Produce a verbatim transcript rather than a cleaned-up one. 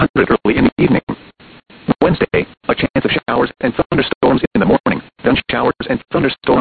hundred early in the evening. Wednesday, a chance of showers and thunderstorms in the morning, then showers and thunderstorms